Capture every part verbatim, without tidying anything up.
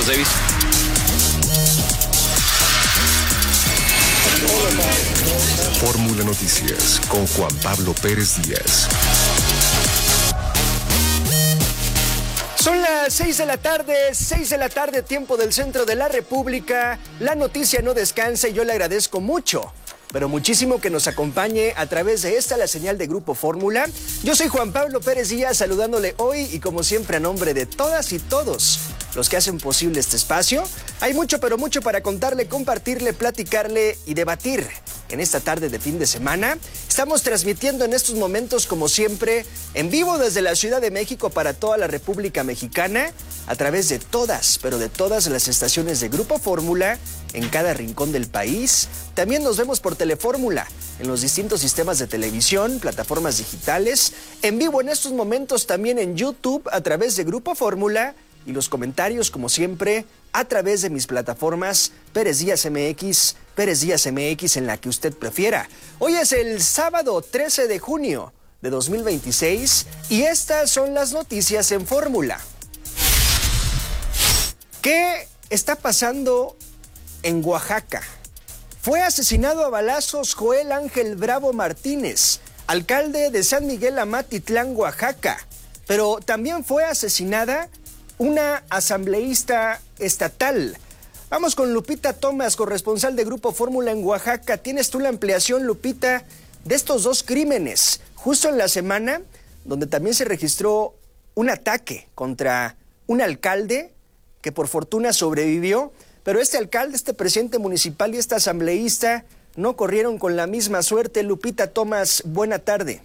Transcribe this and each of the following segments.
Saludos, David. Fórmula Noticias con Juan Pablo Pérez Díaz. Son las seis de la tarde, seis de la tarde, tiempo del centro de la República. La noticia no descansa y yo le agradezco mucho, pero muchísimo que nos acompañe a través de esta, la señal de Grupo Fórmula. Yo soy Juan Pablo Pérez Díaz, saludándole hoy y como siempre a nombre de todas y todos los que hacen posible este espacio. Hay mucho, pero mucho para contarle, compartirle, platicarle y debatir en esta tarde de fin de semana. Estamos transmitiendo en estos momentos, como siempre, en vivo desde la Ciudad de México para toda la República Mexicana, a través de todas, pero de todas las estaciones de Grupo Fórmula en cada rincón del país. También nos vemos por Telefórmula en los distintos sistemas de televisión, plataformas digitales, en vivo en estos momentos también en YouTube a través de Grupo Fórmula y los comentarios, como siempre, a través de mis plataformas Pérez Díaz M X, Pérez Díaz M X, en la que usted prefiera. Hoy es el sábado trece de junio de dos mil veintiséis y estas son las noticias en Fórmula. ¿Qué está pasando en Oaxaca? Fue asesinado a balazos Joel Ángel Bravo Martínez, alcalde de San Miguel Amatitlán, Oaxaca, pero también fue asesinada una asambleísta estatal. Vamos con Lupita Tomás, corresponsal de Grupo Fórmula en Oaxaca. Tienes tú la ampliación, Lupita, de estos dos crímenes, justo en la semana donde también se registró un ataque contra un alcalde que por fortuna sobrevivió, pero este alcalde, este presidente municipal y esta asambleísta no corrieron con la misma suerte. Lupita Tomás, buena tarde.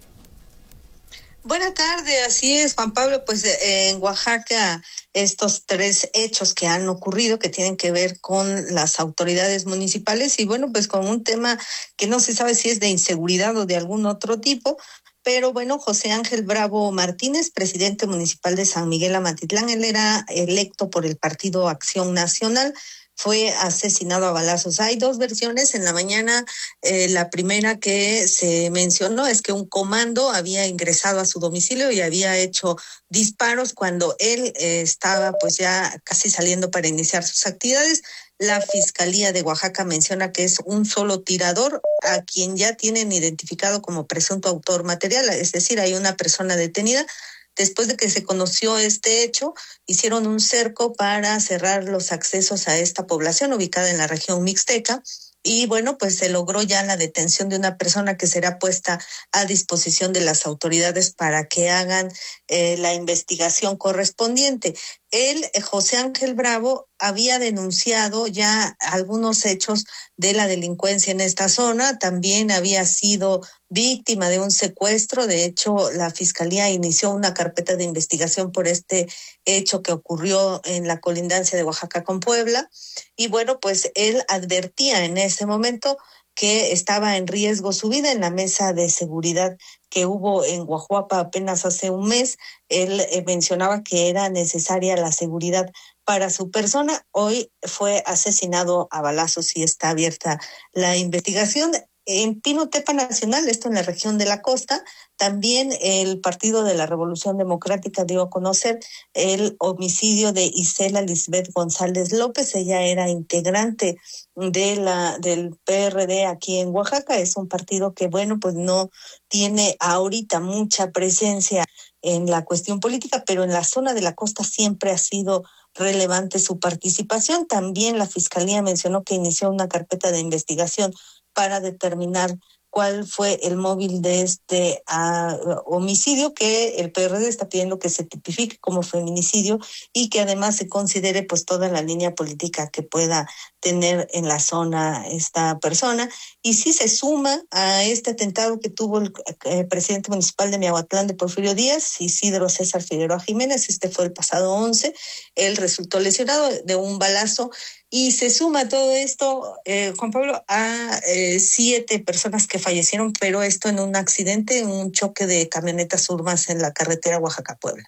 Buena tarde, así es, Juan Pablo. Pues en Oaxaca estos tres hechos que han ocurrido que tienen que ver con las autoridades municipales y bueno, pues con un tema que no se sabe si es de inseguridad o de algún otro tipo, pero bueno, José Ángel Bravo Martínez, presidente municipal de San Miguel Amatitlán, él era electo por el Partido Acción Nacional, fue asesinado a balazos. Hay dos versiones. En la mañana, eh, la primera que se mencionó es que un comando había ingresado a su domicilio y había hecho disparos cuando él eh, estaba pues ya casi saliendo para iniciar sus actividades. La Fiscalía de Oaxaca menciona que es un solo tirador a quien ya tienen identificado como presunto autor material, es decir, hay una persona detenida. Después de que se conoció este hecho, hicieron un cerco para cerrar los accesos a esta población ubicada en la región mixteca. Y bueno, pues se logró ya la detención de una persona que será puesta a disposición de las autoridades para que hagan eh, la investigación correspondiente. Él, José Ángel Bravo, había denunciado ya algunos hechos de la delincuencia en esta zona, también había sido víctima de un secuestro. De hecho, la Fiscalía inició una carpeta de investigación por este hecho que ocurrió en la colindancia de Oaxaca con Puebla. Y bueno, pues él advertía en ese momento que estaba en riesgo su vida. En la mesa de seguridad que hubo en Guajuapa apenas hace un mes, él eh, mencionaba que era necesaria la seguridad para su persona. Hoy fue asesinado a balazos y está abierta la investigación. En Pinotepa Nacional, esto en la región de la costa, también el Partido de la Revolución Democrática dio a conocer el homicidio de Isela Lisbeth González López. Ella era integrante de la del P R D aquí en Oaxaca. Es un partido que, bueno, pues no tiene ahorita mucha presencia en la cuestión política, pero en la zona de la costa siempre ha sido relevante su participación. También la Fiscalía mencionó que inició una carpeta de investigación para determinar cuál fue el móvil de este uh, homicidio, que el P R D está pidiendo que se tipifique como feminicidio y que además se considere pues toda la línea política que pueda tener en la zona esta persona. Y sí se suma a este atentado que tuvo el eh, presidente municipal de Miahuatlán de Porfirio Díaz, Isidro César Figueroa Jiménez. Este fue el pasado once. Él resultó lesionado de un balazo. Y se suma todo esto, eh, Juan Pablo, a eh, siete personas que fallecieron, pero esto en un accidente, en un choque de camionetas urbanas en la carretera Oaxaca-Puebla.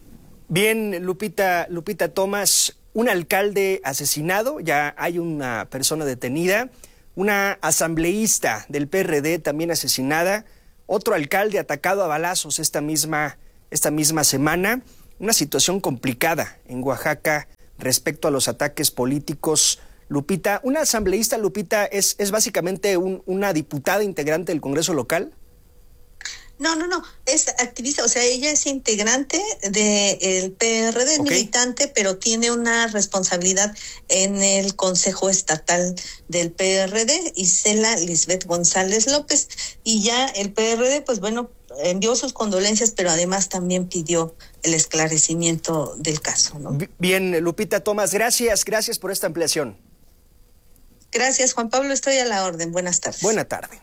Bien, Lupita, Lupita Tomás, un alcalde asesinado, ya hay una persona detenida, una asambleísta del P R D también asesinada, otro alcalde atacado a balazos esta misma, esta misma semana, una situación complicada en Oaxaca respecto a los ataques políticos. Lupita, ¿una asambleísta, Lupita, es, es básicamente un, una diputada integrante del Congreso local? No, no, no, es activista, o sea, ella es integrante del P R D, okay. militante, pero tiene una responsabilidad en el Consejo Estatal del P R D, Isela Lisbeth González López, y ya el P R D, pues bueno, envió sus condolencias, pero además también pidió el esclarecimiento del caso, ¿no? Bien, Lupita Tomás, gracias, gracias por esta ampliación. Gracias, Juan Pablo, estoy a la orden, buenas tardes. Buena tarde.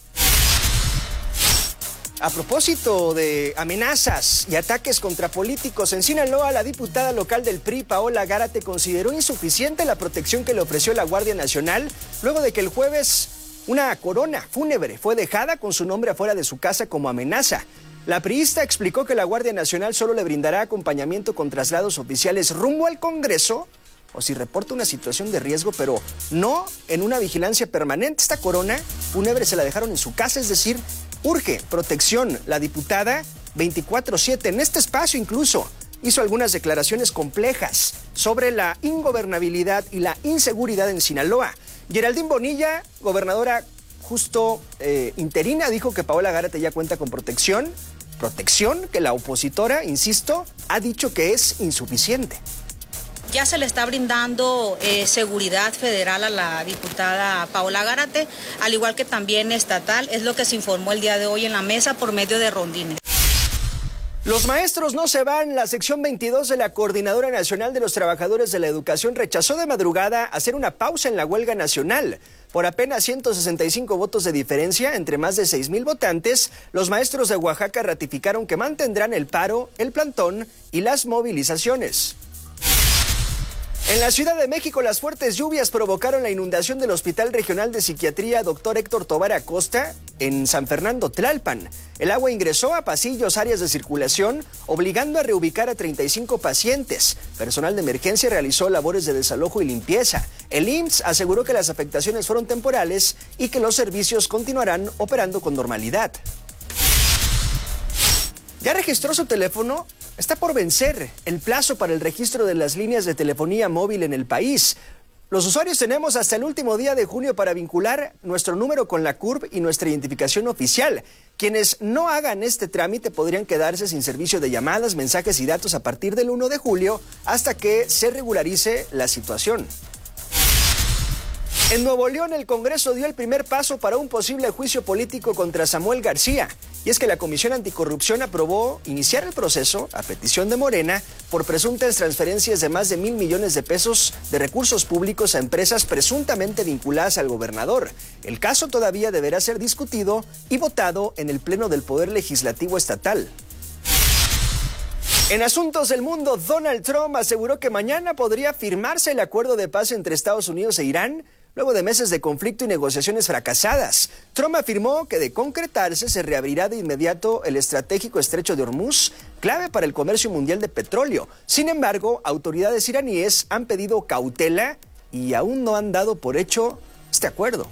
A propósito de amenazas y ataques contra políticos, en Sinaloa, la diputada local del P R I, Paola Gárate, consideró insuficiente la protección que le ofreció la Guardia Nacional luego de que el jueves una corona fúnebre fue dejada con su nombre afuera de su casa como amenaza. La priista explicó que la Guardia Nacional solo le brindará acompañamiento con traslados oficiales rumbo al Congreso o si reporta una situación de riesgo, pero no en una vigilancia permanente. Esta corona fúnebre se la dejaron en su casa, es decir, urge protección. La diputada veinticuatro siete en este espacio incluso hizo algunas declaraciones complejas sobre la ingobernabilidad y la inseguridad en Sinaloa. Geraldine Bonilla, gobernadora justo eh, interina, dijo que Paola Gárate ya cuenta con protección, protección que la opositora, insisto, ha dicho que es insuficiente. Ya se le está brindando eh, seguridad federal a la diputada Paola Gárate, al igual que también estatal, es lo que se informó el día de hoy en la mesa por medio de rondines. Los maestros no se van. La sección veintidós de la Coordinadora Nacional de los Trabajadores de la Educación rechazó de madrugada hacer una pausa en la huelga nacional. Por apenas ciento sesenta y cinco votos de diferencia entre más de seis mil votantes, los maestros de Oaxaca ratificaron que mantendrán el paro, el plantón y las movilizaciones. En la Ciudad de México, las fuertes lluvias provocaron la inundación del Hospital Regional de Psiquiatría Doctor Héctor Tobar Acosta en San Fernando Tlalpan. El agua ingresó a pasillos, áreas de circulación, obligando a reubicar a treinta y cinco pacientes. Personal de emergencia realizó labores de desalojo y limpieza. El I M S S aseguró que las afectaciones fueron temporales y que los servicios continuarán operando con normalidad. ¿Ya registró su teléfono? Está por vencer el plazo para el registro de las líneas de telefonía móvil en el país. Los usuarios tenemos hasta el último día de junio para vincular nuestro número con la C U R B y nuestra identificación oficial. Quienes no hagan este trámite podrían quedarse sin servicio de llamadas, mensajes y datos a partir del primero de julio hasta que se regularice la situación. En Nuevo León, el Congreso dio el primer paso para un posible juicio político contra Samuel García. Y es que la Comisión Anticorrupción aprobó iniciar el proceso, a petición de Morena, por presuntas transferencias de más de mil millones de pesos de recursos públicos a empresas presuntamente vinculadas al gobernador. El caso todavía deberá ser discutido y votado en el Pleno del Poder Legislativo Estatal. En asuntos del mundo, Donald Trump aseguró que mañana podría firmarse el acuerdo de paz entre Estados Unidos e Irán, luego de meses de conflicto y negociaciones fracasadas. Trump afirmó que de concretarse se reabrirá de inmediato el estratégico estrecho de Hormuz, clave para el comercio mundial de petróleo. Sin embargo, autoridades iraníes han pedido cautela y aún no han dado por hecho este acuerdo.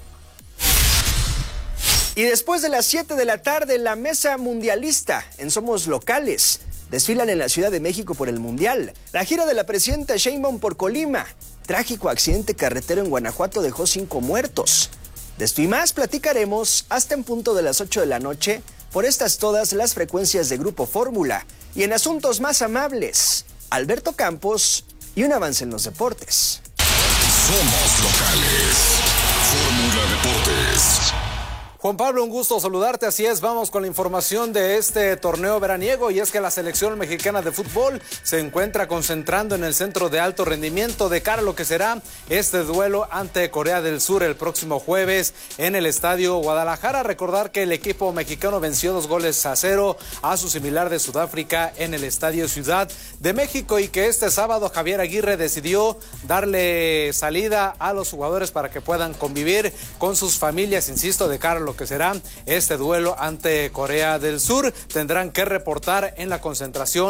Y después de las siete de la tarde, la mesa mundialista en Somos Locales desfilan en la Ciudad de México por el Mundial. La gira de la presidenta Sheinbaum por Colima. Trágico accidente carretero en Guanajuato dejó cinco muertos. De esto y más platicaremos hasta en punto de las ocho de la noche por estas todas las frecuencias de Grupo Fórmula. Y en asuntos más amables, Alberto Campos y un avance en los deportes. Somos locales. Fórmula Deportes. Juan Pablo, un gusto saludarte, así es, vamos con la información de este torneo veraniego y es que la selección mexicana de fútbol se encuentra concentrando en el centro de alto rendimiento de cara a lo que será este duelo ante Corea del Sur el próximo jueves en el Estadio Guadalajara. Recordar que el equipo mexicano venció dos goles a cero a su similar de Sudáfrica en el Estadio Ciudad de México y que este sábado Javier Aguirre decidió darle salida a los jugadores para que puedan convivir con sus familias, insisto, de cara a lo que será este duelo ante Corea del Sur. Tendrán que reportar en la concentración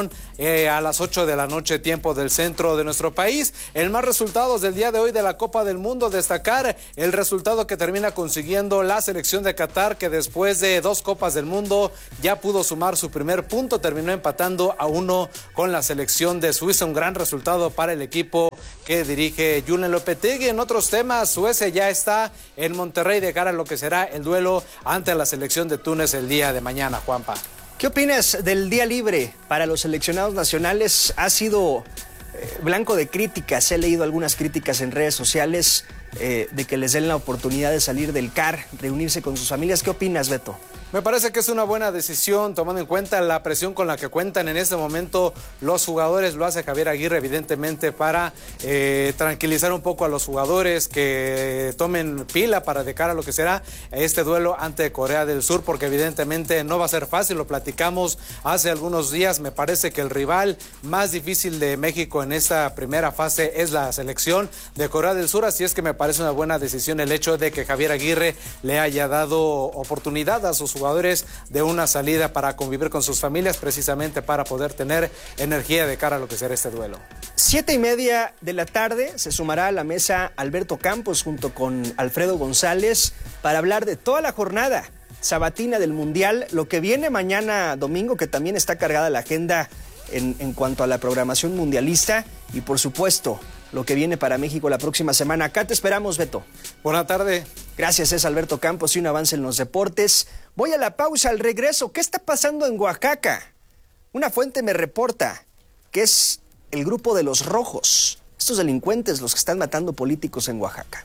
eh, a las ocho de la noche, tiempo del centro de nuestro país. En más resultados del día de hoy de la Copa del Mundo, destacar el resultado que termina consiguiendo la selección de Qatar, que después de dos Copas del Mundo ya pudo sumar su primer punto, terminó empatando a uno con la selección de Suiza, un gran resultado para el equipo que dirige Julen Lopetegui. En otros temas, Suecia ya está en Monterrey de cara a lo que será el duelo ante la selección de Túnez el día de mañana, Juanpa. ¿Qué opinas del día libre para los seleccionados nacionales? Ha sido eh, blanco de críticas, he leído algunas críticas en redes sociales eh, de que les den la oportunidad de salir del C A R, reunirse con sus familias. ¿Qué opinas, Beto? Me parece que es una buena decisión, tomando en cuenta la presión con la que cuentan en este momento los jugadores. Lo hace Javier Aguirre, evidentemente, para eh, tranquilizar un poco a los jugadores, que tomen pila para de cara a lo que será este duelo ante Corea del Sur, porque evidentemente no va a ser fácil. Lo platicamos hace algunos días. Me parece que el rival más difícil de México en esta primera fase es la selección de Corea del Sur, así es que me parece una buena decisión el hecho de que Javier Aguirre le haya dado oportunidad a sus jugadores jugadores de una salida para convivir con sus familias, precisamente para poder tener energía de cara a lo que será este duelo. Siete y media de la tarde se sumará a la mesa Alberto Campos junto con Alfredo González para hablar de toda la jornada sabatina del Mundial, lo que viene mañana domingo, que también está cargada la agenda en, en cuanto a la programación mundialista, y por supuesto lo que viene para México la próxima semana. Acá te esperamos, Beto. Buena tarde. Gracias, es Alberto Campos y un avance en los deportes. Voy a la pausa, al regreso. ¿Qué está pasando en Oaxaca? Una fuente me reporta que es el grupo de los rojos, estos delincuentes los que están matando políticos en Oaxaca.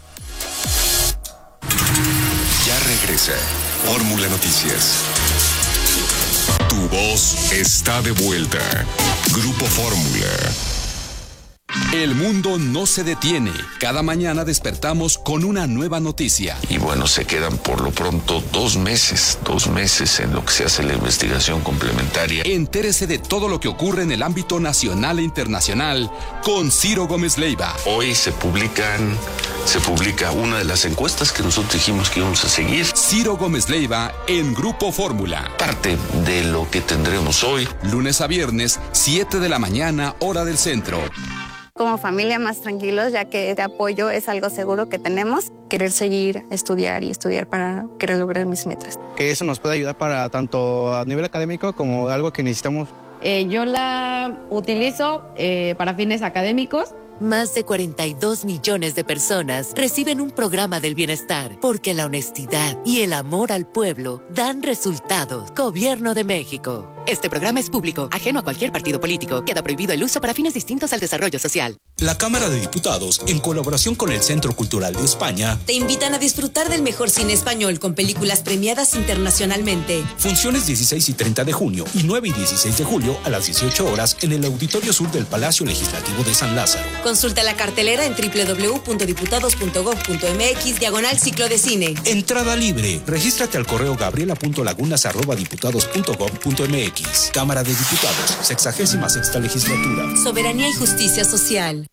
Ya regresa Fórmula Noticias. Tu voz está de vuelta. Grupo Fórmula. El mundo no se detiene. Cada mañana despertamos con una nueva noticia. Y bueno, se quedan por lo pronto dos meses, dos meses en lo que se hace la investigación complementaria. Entérese de todo lo que ocurre en el ámbito nacional e internacional con Ciro Gómez Leiva. Hoy se publican, se publica una de las encuestas que nosotros dijimos que íbamos a seguir. Ciro Gómez Leiva en Grupo Fórmula. Parte de lo que tendremos hoy. Lunes a viernes, siete de la mañana, hora del centro. Como familia más tranquilos, ya que este apoyo es algo seguro que tenemos. Querer seguir, estudiar y estudiar para querer lograr mis metas. Que eso nos puede ayudar para tanto a nivel académico como algo que necesitamos. Eh, yo la utilizo eh, para fines académicos. Más de cuarenta y dos millones de personas reciben un programa del bienestar porque la honestidad y el amor al pueblo dan resultados. Gobierno de México. Este programa es público, ajeno a cualquier partido político. Queda prohibido el uso para fines distintos al desarrollo social. La Cámara de Diputados, en colaboración con el Centro Cultural de España, te invitan a disfrutar del mejor cine español con películas premiadas internacionalmente. Funciones dieciséis y treinta de junio y nueve y dieciséis de julio a las dieciocho horas en el Auditorio Sur del Palacio Legislativo de San Lázaro. Consulta la cartelera en doble u doble u doble u punto diputados punto gob punto eme equis diagonal ciclo de cine. Entrada libre. Regístrate al correo gabriela punto lagunas arroba diputados punto gob punto eme equis. Cámara de Diputados, sexagésima sexta legislatura. Soberanía y justicia social.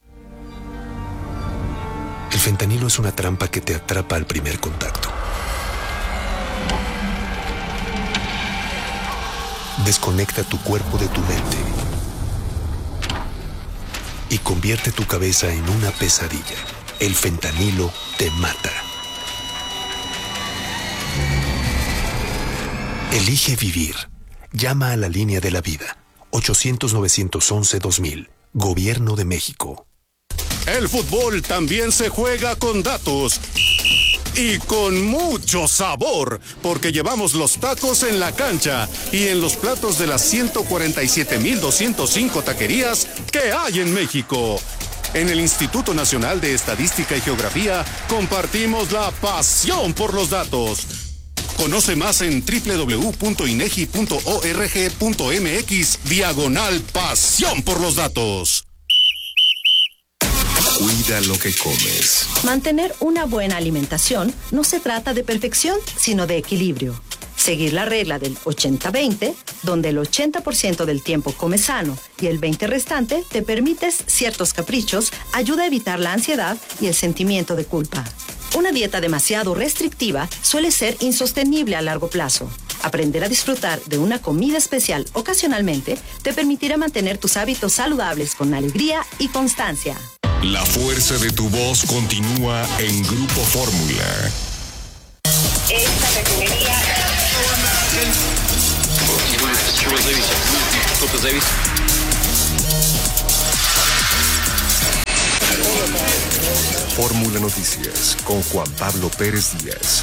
El fentanilo es una trampa que te atrapa al primer contacto. Desconecta tu cuerpo de tu mente y convierte tu cabeza en una pesadilla. El fentanilo te mata. Elige vivir. Llama a la línea de la vida. ochocientos, novecientos once, dos mil. Gobierno de México. El fútbol también se juega con datos. Y con mucho sabor, porque llevamos los tacos en la cancha y en los platos de las ciento cuarenta y siete mil doscientas cinco taquerías que hay en México. En el Instituto Nacional de Estadística y Geografía compartimos la pasión por los datos. Conoce más en doble u doble u doble u punto inegi punto org punto eme equis diagonal pasión por los datos. Cuida lo que comes. Mantener una buena alimentación no se trata de perfección, sino de equilibrio. Seguir la regla del ochenta veinte, donde el ochenta por ciento del tiempo comes sano y el veinte por ciento restante te permites ciertos caprichos, ayuda a evitar la ansiedad y el sentimiento de culpa. Una dieta demasiado restrictiva suele ser insostenible a largo plazo. Aprender a disfrutar de una comida especial ocasionalmente te permitirá mantener tus hábitos saludables con alegría y constancia. La fuerza de tu voz continúa en Grupo Fórmula. Esta refinería... Fórmula Noticias con Juan Pablo Pérez Díaz.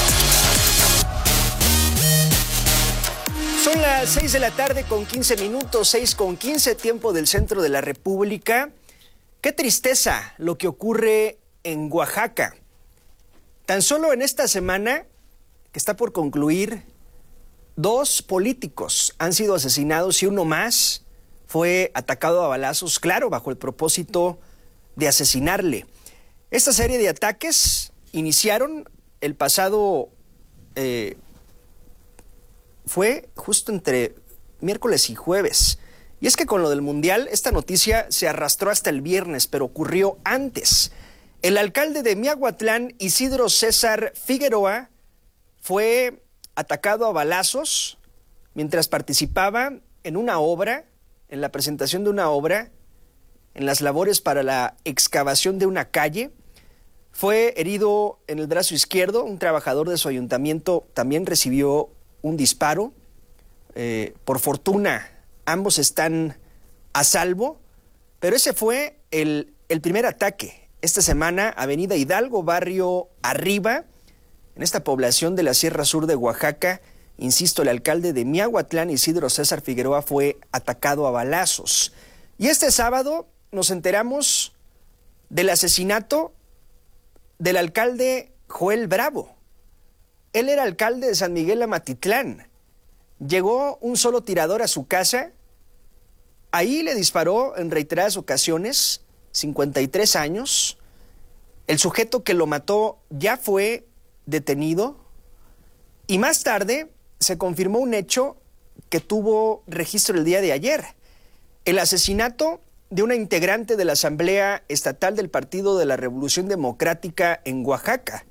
Son las seis de la tarde con quince minutos, seis con quince, tiempo del centro de la República. Qué tristeza lo que ocurre en Oaxaca. Tan solo en esta semana, que está por concluir, dos políticos han sido asesinados y uno más fue atacado a balazos, claro, bajo el propósito de asesinarle. Esta serie de ataques iniciaron el pasado, eh, fue justo entre miércoles y jueves. Y es que con lo del Mundial, esta noticia se arrastró hasta el viernes, pero ocurrió antes. El alcalde de Miahuatlán, Isidro César Figueroa, fue atacado a balazos mientras participaba en una obra, en la presentación de una obra, en las labores para la excavación de una calle. Fue herido en el brazo izquierdo. Un trabajador de su ayuntamiento también recibió un disparo. Eh, por fortuna, ambos están a salvo, pero ese fue el, el primer ataque. Esta semana, Avenida Hidalgo, barrio Arriba, en esta población de la Sierra Sur de Oaxaca, insisto, el alcalde de Miahuatlán, Isidro César Figueroa, fue atacado a balazos. Y este sábado nos enteramos del asesinato del alcalde Joel Bravo. Él era alcalde de San Miguel Amatitlán. Llegó un solo tirador a su casa. Ahí le disparó en reiteradas ocasiones, cincuenta y tres años. El sujeto que lo mató ya fue detenido. Y más tarde se confirmó un hecho que tuvo registro el día de ayer. El asesinato de una integrante de la Asamblea Estatal del Partido de la Revolución Democrática en Oaxaca.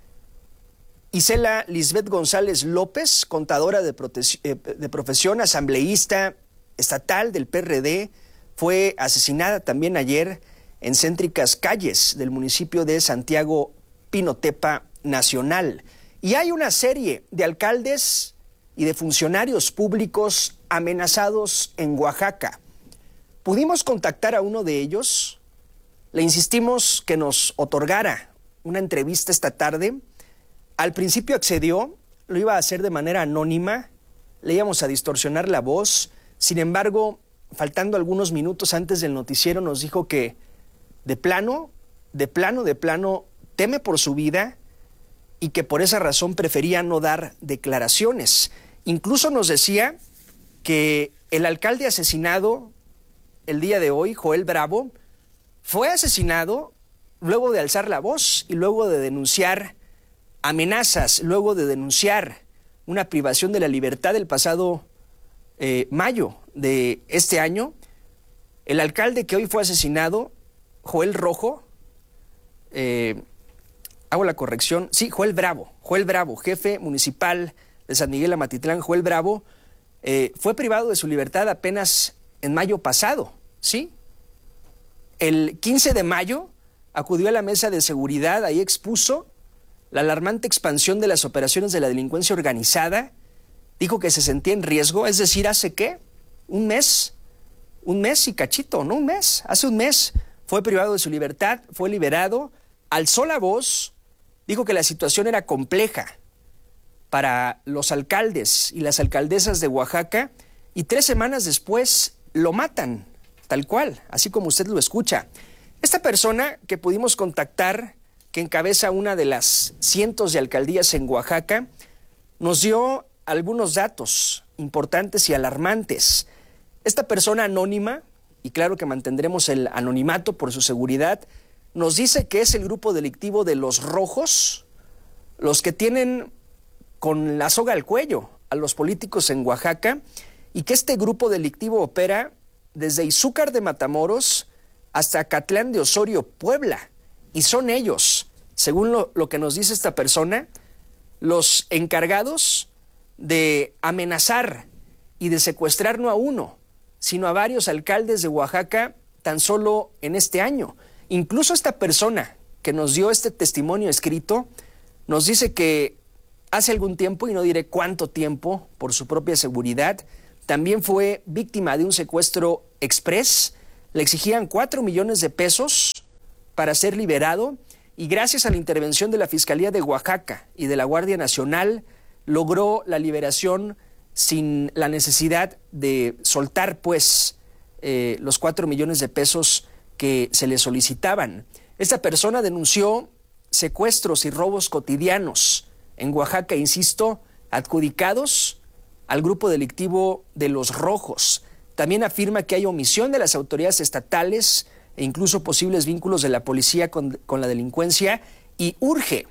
Isela Lisbeth González López, contadora de, de profesión, asambleísta estatal del P R D, fue asesinada también ayer en céntricas calles del municipio de Santiago Pinotepa Nacional. Y hay una serie de alcaldes y de funcionarios públicos amenazados en Oaxaca. Pudimos contactar a uno de ellos, le insistimos que nos otorgara una entrevista esta tarde. Al principio accedió, lo iba a hacer de manera anónima, le íbamos a distorsionar la voz. Sin embargo, faltando algunos minutos antes del noticiero, nos dijo que de plano, de plano, de plano, teme por su vida y que por esa razón prefería no dar declaraciones. Incluso nos decía que el alcalde asesinado el día de hoy, Joel Bravo, fue asesinado luego de alzar la voz y luego de denunciar amenazas, luego de denunciar una privación de la libertad el pasado eh, mayo de este año. El alcalde que hoy fue asesinado, Joel Rojo, eh, hago la corrección, sí, Joel Bravo, Joel Bravo, jefe municipal de San Miguel Amatitlán, Joel Bravo, eh, fue privado de su libertad apenas en mayo pasado, ¿sí? El quince de mayo acudió a la mesa de seguridad, ahí expuso la alarmante expansión de las operaciones de la delincuencia organizada, dijo que se sentía en riesgo, es decir, ¿hace qué? Un mes, un mes y cachito, no un mes, hace un mes fue privado de su libertad, fue liberado, alzó la voz, dijo que la situación era compleja para los alcaldes y las alcaldesas de Oaxaca y tres semanas después lo matan, tal cual, así como usted lo escucha. Esta persona que pudimos contactar, que encabeza una de las cientos de alcaldías en Oaxaca, nos dio algunos datos importantes y alarmantes. Esta persona anónima, y claro que mantendremos el anonimato por su seguridad, nos dice que es el grupo delictivo de los rojos, los que tienen con la soga al cuello a los políticos en Oaxaca, y que este grupo delictivo opera desde Izúcar de Matamoros hasta Acatlán de Osorio, Puebla. Y son ellos, según lo, lo que nos dice esta persona, los encargados de amenazar y de secuestrar no a uno, sino a varios alcaldes de Oaxaca tan solo en este año. Incluso esta persona que nos dio este testimonio escrito nos dice que hace algún tiempo, y no diré cuánto tiempo, por su propia seguridad, también fue víctima de un secuestro express. Le exigían cuatro millones de pesos para ser liberado y gracias a la intervención de la Fiscalía de Oaxaca y de la Guardia Nacional logró la liberación sin la necesidad de soltar pues eh, los cuatro millones de pesos que se le solicitaban. Esta persona denunció secuestros y robos cotidianos en Oaxaca, insisto, adjudicados al grupo delictivo de Los Rojos. También afirma que hay omisión de las autoridades estatales e incluso posibles vínculos de la policía con, con la delincuencia y urge,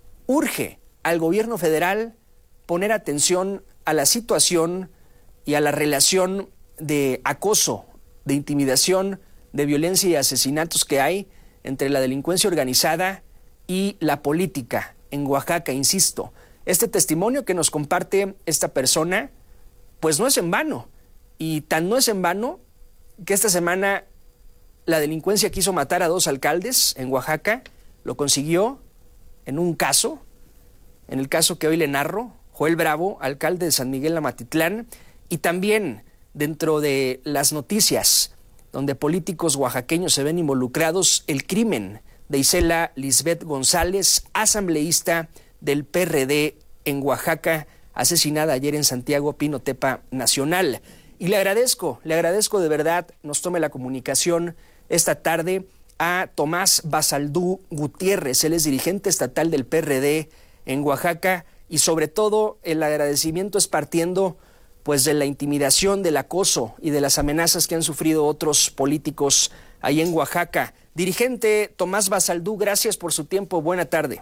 urge al gobierno federal poner atención a la situación y a la relación de acoso, de intimidación, de violencia y asesinatos que hay entre la delincuencia organizada y la política en Oaxaca, insisto. Este testimonio que nos comparte esta persona, pues no es en vano. Y tan no es en vano que esta semana la delincuencia quiso matar a dos alcaldes en Oaxaca, lo consiguió en un caso, en el caso que hoy le narro, Joel Bravo, alcalde de San Miguel Amatitlán, y también dentro de las noticias donde políticos oaxaqueños se ven involucrados, el crimen de Isela Lisbeth González, asambleísta del P R D en Oaxaca, asesinada ayer en Santiago Pinotepa Nacional. Y le agradezco, le agradezco de verdad, nos tome la comunicación esta tarde a Tomás Basaldú Gutiérrez, él es dirigente estatal del P R D en Oaxaca, y sobre todo el agradecimiento es partiendo pues de la intimidación, del acoso y de las amenazas que han sufrido otros políticos ahí en Oaxaca. Dirigente Tomás Basaldú, gracias por su tiempo, buena tarde.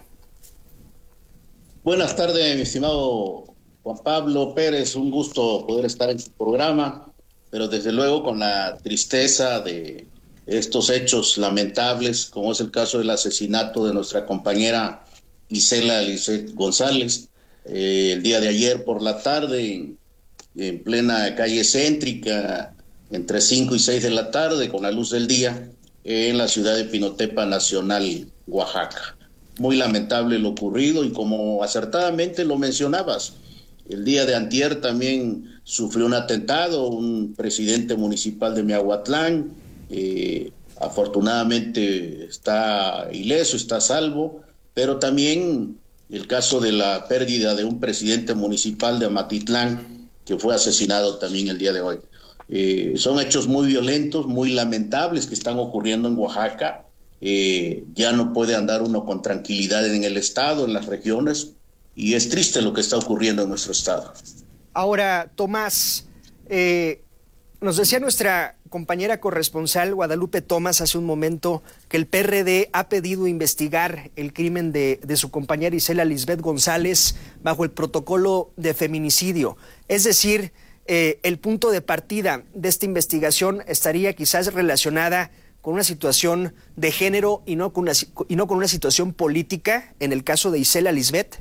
Buenas tardes, mi estimado Juan Pablo Pérez, un gusto poder estar en su programa, pero desde luego con la tristeza de estos hechos lamentables, como es el caso del asesinato de nuestra compañera Isela Lisbeth González, eh, el día de ayer por la tarde, en, en plena calle céntrica, entre cinco y seis de la tarde, con la luz del día, eh, en la ciudad de Pinotepa Nacional, Oaxaca. Muy lamentable lo ocurrido y como acertadamente lo mencionabas, el día de antier también sufrió un atentado, un presidente municipal de Miahuatlán, eh, afortunadamente está ileso, está a salvo, pero también el caso de la pérdida de un presidente municipal de Amatitlán, que fue asesinado también el día de hoy. Eh, son hechos muy violentos, muy lamentables que están ocurriendo en Oaxaca. Eh, ya no puede andar uno con tranquilidad en el estado, en las regiones, y es triste lo que está ocurriendo en nuestro estado. Ahora, Tomás, eh, nos decía nuestra compañera corresponsal Guadalupe Tomás hace un momento que el P R D ha pedido investigar el crimen de, de su compañera Isela Lisbeth González bajo el protocolo de feminicidio. Es decir, eh, el punto de partida de esta investigación estaría quizás relacionada con una situación de género y no con una, y no con una situación política en el caso de Isela Lisbeth.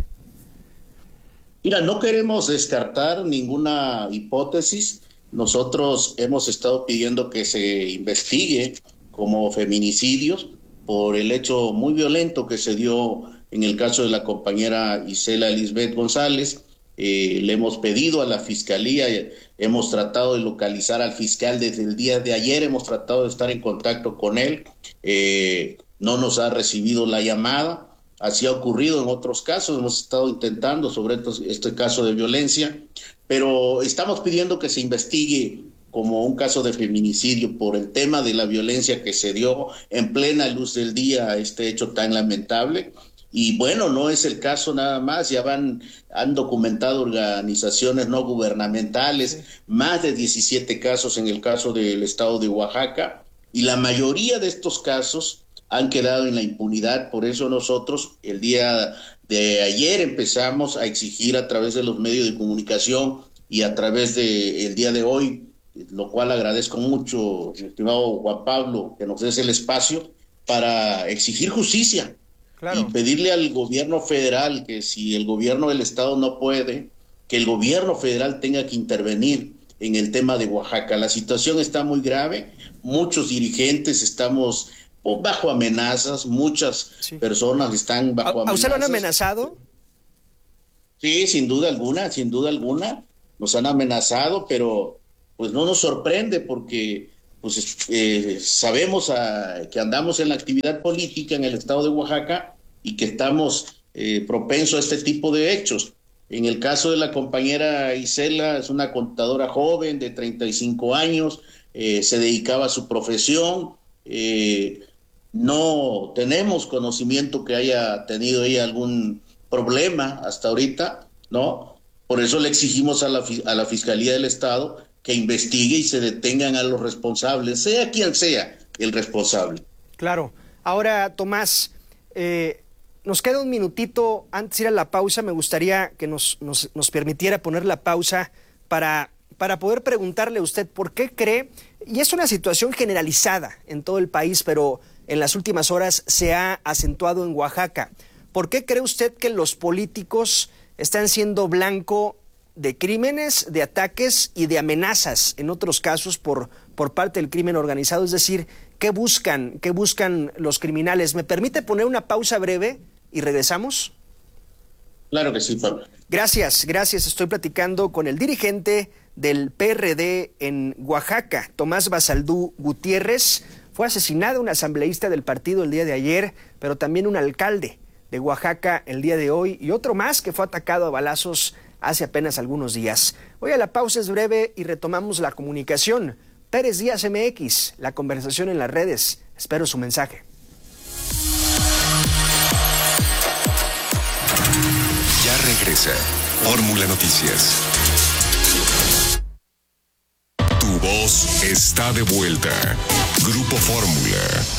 Mira, no queremos descartar ninguna hipótesis. Nosotros hemos estado pidiendo que se investigue como feminicidios por el hecho muy violento que se dio en el caso de la compañera Isela Lisbeth González. Eh, le hemos pedido a la Fiscalía, eh, hemos tratado de localizar al fiscal desde el día de ayer, hemos tratado de estar en contacto con él, eh, no nos ha recibido la llamada. Así ha ocurrido en otros casos, hemos estado intentando sobre estos, este caso de violencia, pero estamos pidiendo que se investigue como un caso de feminicidio por el tema de la violencia que se dio en plena luz del día, este hecho tan lamentable. Y bueno, no es el caso nada más, ya van, han documentado organizaciones no gubernamentales, más de diecisiete casos en el caso del estado de Oaxaca, y la mayoría de estos casos han quedado en la impunidad. Por eso nosotros el día de ayer empezamos a exigir a través de los medios de comunicación y a través de el día de hoy, lo cual agradezco mucho, mi estimado Juan Pablo, que nos des el espacio para exigir justicia. Claro. Y pedirle al gobierno federal que si el gobierno del estado no puede, que el gobierno federal tenga que intervenir en el tema de Oaxaca. La situación está muy grave, muchos dirigentes estamos bajo amenazas, muchas sí. personas están bajo amenazas. ¿A usted lo han amenazado? Sí, sin duda alguna, sin duda alguna, nos han amenazado, pero pues no nos sorprende porque pues eh, sabemos a, que andamos en la actividad política en el estado de Oaxaca y que estamos eh, propensos a este tipo de hechos. En el caso de la compañera Isela, es una contadora joven de treinta y cinco años, eh, se dedicaba a su profesión, eh, no tenemos conocimiento que haya tenido ella algún problema hasta ahorita, ¿no? Por eso le exigimos a la, a la Fiscalía del Estado que investigue y se detengan a los responsables, sea quien sea el responsable. Claro. Ahora, Tomás, eh, nos queda un minutito antes de ir a la pausa. Me gustaría que nos, nos, nos permitiera poner la pausa para, para poder preguntarle a usted por qué cree, y es una situación generalizada en todo el país, pero en las últimas horas se ha acentuado en Oaxaca. ¿Por qué cree usted que los políticos están siendo blanco de crímenes, de ataques y de amenazas, en otros casos por, por parte del crimen organizado? Es decir, ¿qué buscan, qué buscan los criminales? ¿Me permite poner una pausa breve y regresamos? Claro que sí, Pablo. Gracias, gracias. Estoy platicando con el dirigente del P R D en Oaxaca, Tomás Basaldú Gutiérrez. Fue asesinado un asambleísta del partido el día de ayer, pero también un alcalde de Oaxaca el día de hoy y otro más que fue atacado a balazos hace apenas algunos días. Hoy a la pausa es breve y retomamos la comunicación. Pérez Díaz M X, la conversación en las redes. Espero su mensaje. Ya regresa Fórmula Noticias. Tu voz está de vuelta. Grupo Fórmula.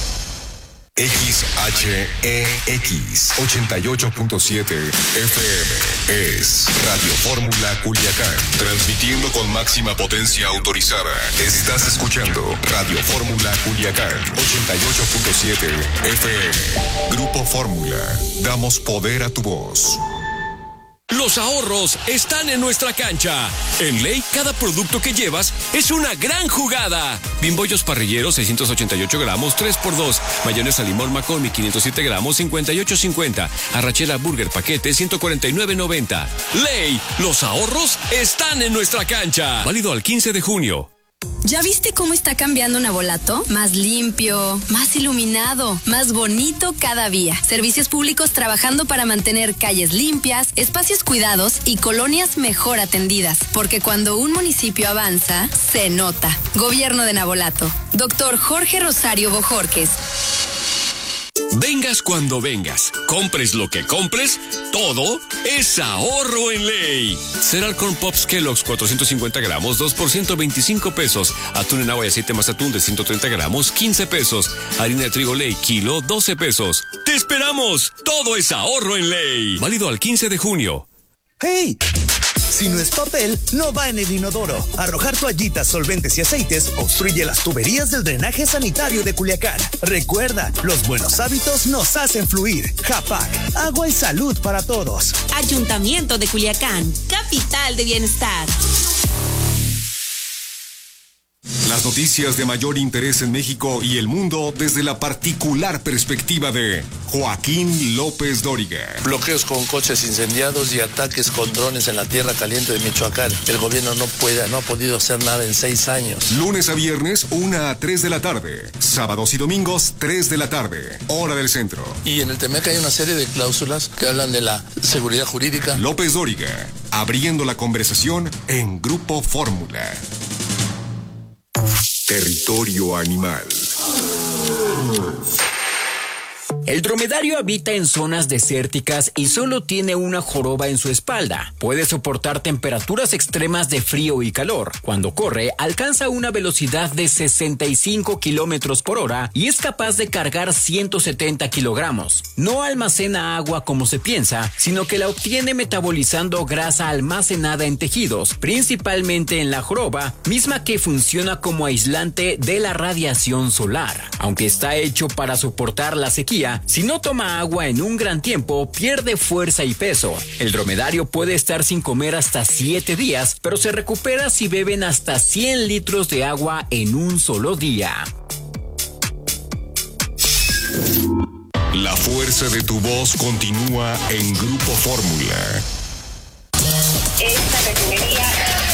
X H E X ochenta y ocho punto siete F M es Radio Fórmula Culiacán, transmitiendo con máxima potencia autorizada. Estás escuchando Radio Fórmula Culiacán ochenta y ocho punto siete F M. Grupo Fórmula, damos poder a tu voz. Los ahorros están en nuestra cancha. En Ley, cada producto que llevas es una gran jugada. Bimbollos parrilleros, seiscientos ochenta y ocho gramos, tres por dos. Mayonesa limón McCormick, quinientos siete gramos, cincuenta y ocho cincuenta. Arrachera Burger paquete, ciento cuarenta y nueve noventa. Ley, los ahorros están en nuestra cancha. Válido al quince de junio. ¿Ya viste cómo está cambiando Navolato? Más limpio, más iluminado, más bonito cada día. Servicios públicos trabajando para mantener calles limpias, espacios cuidados y colonias mejor atendidas. Porque cuando un municipio avanza, se nota. Gobierno de Navolato. Doctor Jorge Rosario Bojorques. Vengas cuando vengas, compres lo que compres, todo es ahorro en Ley. Cereal Corn Pops Kellogg's cuatrocientos cincuenta gramos, dos por ciento veinticinco pesos. Atún en agua y aceite más atún de ciento treinta gramos, quince pesos. Harina de trigo Ley, kilo, doce pesos. ¡Te esperamos! Todo es ahorro en Ley. Válido al quince de junio. ¡Hey! Si no es papel, no va en el inodoro. Arrojar toallitas, solventes y aceites obstruye las tuberías del drenaje sanitario de Culiacán. Recuerda, los buenos hábitos nos hacen fluir. Japac, agua y salud para todos. Ayuntamiento de Culiacán, capital de bienestar. Las noticias de mayor interés en México y el mundo desde la particular perspectiva de Joaquín López Dóriga. Bloqueos con coches incendiados y ataques con drones en la tierra caliente de Michoacán. El gobierno no puede, no ha podido hacer nada en seis años. Lunes a viernes, una a tres de la tarde. Sábados y domingos, tres de la tarde. Hora del centro. Y en el Temec hay una serie de cláusulas que hablan de la seguridad jurídica. López Dóriga, abriendo la conversación en Grupo Fórmula. Territorio animal. El dromedario habita en zonas desérticas y solo tiene una joroba en su espalda. Puede soportar temperaturas extremas de frío y calor. Cuando corre, alcanza una velocidad de sesenta y cinco kilómetros por hora y es capaz de cargar ciento setenta kilogramos. No almacena agua como se piensa, sino que la obtiene metabolizando grasa almacenada en tejidos, principalmente en la joroba, misma que funciona como aislante de la radiación solar. Aunque está hecho para soportar la sequía, día, si no toma agua en un gran tiempo, pierde fuerza y peso. El dromedario puede estar sin comer hasta siete días, pero se recupera si beben hasta cien litros de agua en un solo día. La fuerza de tu voz continúa en Grupo Fórmula. Esta refinería.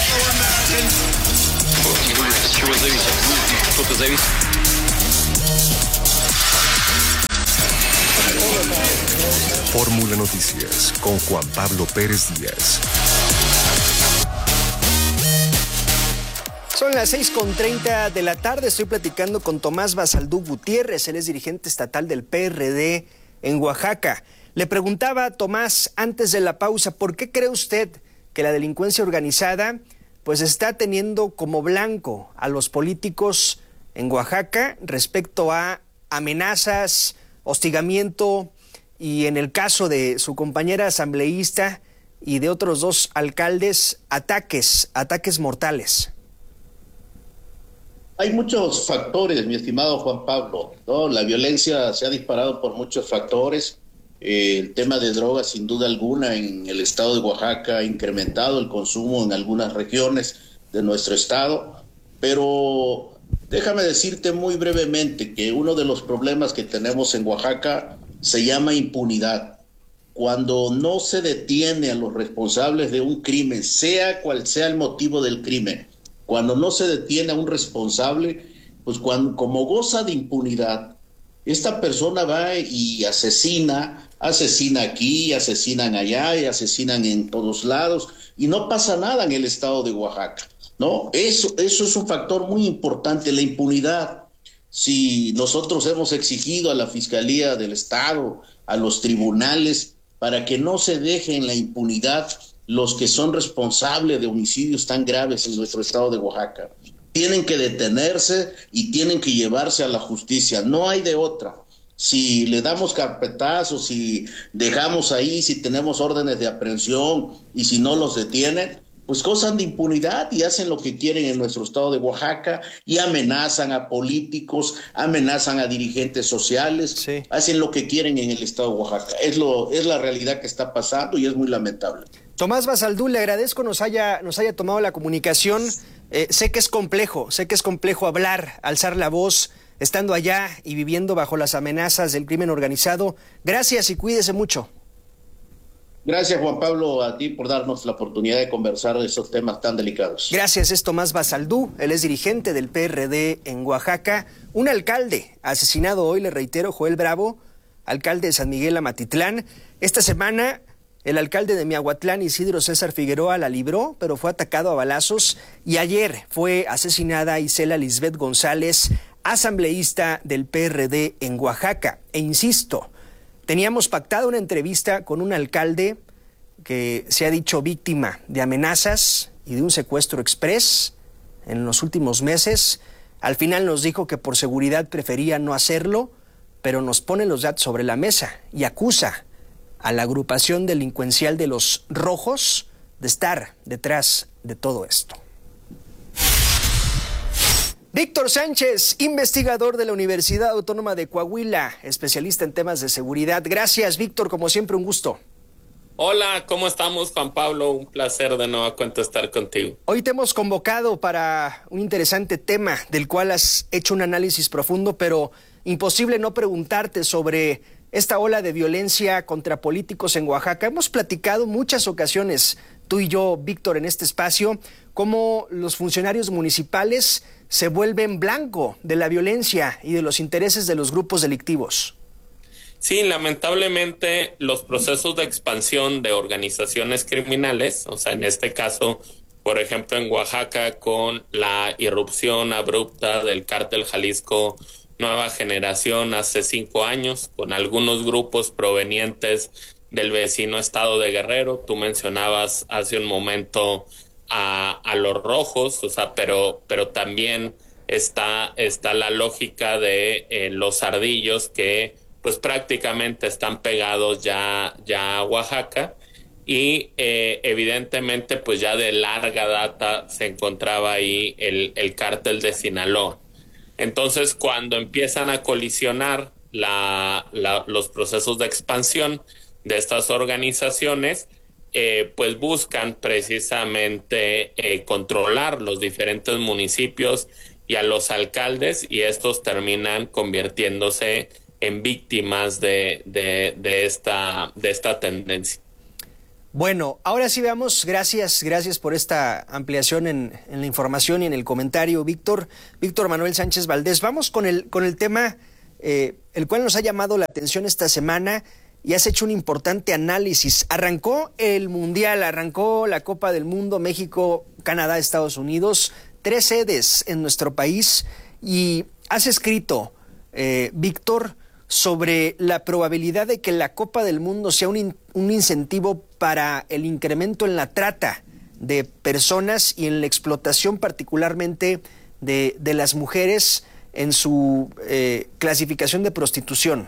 Fórmula Noticias con Juan Pablo Pérez Díaz. Son las seis con treinta de la tarde, estoy platicando con Tomás Basaldú Gutiérrez, él es dirigente estatal del P R D en Oaxaca. Le preguntaba a Tomás antes de la pausa, ¿por qué cree usted que la delincuencia organizada pues está teniendo como blanco a los políticos en Oaxaca respecto a amenazas, hostigamiento y en el caso de su compañera asambleísta y de otros dos alcaldes, ataques, ataques mortales? Hay muchos factores, mi estimado Juan Pablo, ¿no? La violencia se ha disparado por muchos factores. Eh, el tema de drogas, sin duda alguna, en el estado de Oaxaca ha incrementado el consumo en algunas regiones de nuestro estado. Pero déjame decirte muy brevemente que uno de los problemas que tenemos en Oaxaca se llama impunidad. Cuando no se detiene a los responsables de un crimen, sea cual sea el motivo del crimen, cuando no se detiene a un responsable, pues cuando, como goza de impunidad, esta persona va y asesina, asesina aquí, asesinan allá y asesinan en todos lados y no pasa nada en el estado de Oaxaca, ¿no? Eso, eso es un factor muy importante, la impunidad. Si nosotros hemos exigido a la Fiscalía del Estado, a los tribunales, para que no se dejen la impunidad los que son responsables de homicidios tan graves en nuestro estado de Oaxaca. Tienen que detenerse y tienen que llevarse a la justicia, no hay de otra. Si le damos carpetazos, si dejamos ahí, si tenemos órdenes de aprehensión y si no los detienen, pues gozan de impunidad y hacen lo que quieren en nuestro estado de Oaxaca y amenazan a políticos, amenazan a dirigentes sociales, sí. Hacen lo que quieren en el estado de Oaxaca. Es, lo, es la realidad que está pasando y es muy lamentable. Tomás Basaldú, le agradezco nos haya, nos haya tomado la comunicación. Eh, sé que es complejo, sé que es complejo hablar, alzar la voz, estando allá y viviendo bajo las amenazas del crimen organizado. Gracias y cuídese mucho. Gracias, Juan Pablo, a ti por darnos la oportunidad de conversar de esos temas tan delicados. Gracias, es Tomás Basaldú, él es dirigente del P R D en Oaxaca. Un alcalde asesinado hoy, le reitero, Joel Bravo, alcalde de San Miguel Amatitlán. Esta semana el alcalde de Miahuatlán, Isidro César Figueroa, la libró, pero fue atacado a balazos. Y ayer fue asesinada Isela Lisbeth González, asambleísta del P R D en Oaxaca. E insisto, teníamos pactado una entrevista con un alcalde que se ha dicho víctima de amenazas y de un secuestro exprés en los últimos meses. Al final nos dijo que por seguridad prefería no hacerlo, pero nos pone los datos sobre la mesa y acusa a la agrupación delincuencial de los Rojos de estar detrás de todo esto. Víctor Sánchez, investigador de la Universidad Autónoma de Coahuila, especialista en temas de seguridad. Gracias, Víctor, como siempre, un gusto. Hola, ¿cómo estamos, Juan Pablo? Un placer de nuevo cuenta estar contigo. Hoy te hemos convocado para un interesante tema del cual has hecho un análisis profundo, pero imposible no preguntarte sobre esta ola de violencia contra políticos en Oaxaca. Hemos platicado muchas ocasiones, tú y yo, Víctor, en este espacio, cómo los funcionarios municipales se vuelven blanco de la violencia y de los intereses de los grupos delictivos. Sí, lamentablemente los procesos de expansión de organizaciones criminales, o sea, en este caso, por ejemplo, en Oaxaca, con la irrupción abrupta del Cártel Jalisco Nueva Generación hace cinco años, con algunos grupos provenientes del vecino estado de Guerrero. Tú mencionabas hace un momento a, a los Rojos, o sea, pero, pero también está, está la lógica de eh, los Ardillos que pues prácticamente están pegados ya, ya a Oaxaca y eh, evidentemente pues ya de larga data se encontraba ahí el, el cártel de Sinaloa. Entonces, cuando empiezan a colisionar la, la, los procesos de expansión de estas organizaciones, eh, pues buscan precisamente eh, controlar los diferentes municipios y a los alcaldes, y estos terminan convirtiéndose en víctimas de, de, de, esta, de esta tendencia. Bueno, ahora sí veamos, gracias, gracias por esta ampliación en, en la información y en el comentario, Víctor, Víctor Manuel Sánchez Valdés. Vamos con el, con el tema, eh, el cual nos ha llamado la atención esta semana, y has hecho un importante análisis. Arrancó el Mundial, arrancó la Copa del Mundo, México, Canadá, Estados Unidos, tres sedes en nuestro país, y has escrito, eh, Víctor, sobre la probabilidad de que la Copa del Mundo sea un, in, un incentivo para el incremento en la trata de personas y en la explotación particularmente de, de las mujeres en su eh, clasificación de prostitución.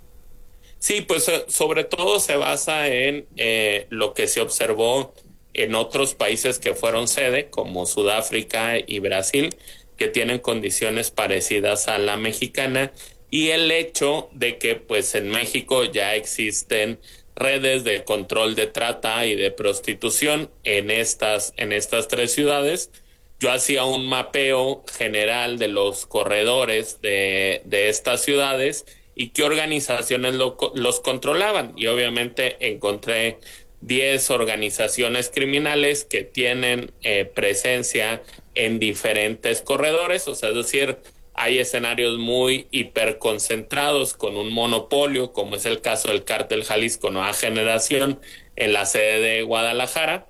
Sí, pues sobre todo se basa en eh, lo que se observó en otros países que fueron sede, como Sudáfrica y Brasil, que tienen condiciones parecidas a la mexicana, y el hecho de que pues en México ya existen redes de control de trata y de prostitución en estas, en estas tres ciudades. Yo hacía un mapeo general de los corredores de, de estas ciudades y qué organizaciones lo, los controlaban, y obviamente encontré diez organizaciones criminales que tienen eh, presencia en diferentes corredores, o sea, es decir, hay escenarios muy hiperconcentrados con un monopolio, como es el caso del Cártel Jalisco Nueva Generación en la sede de Guadalajara,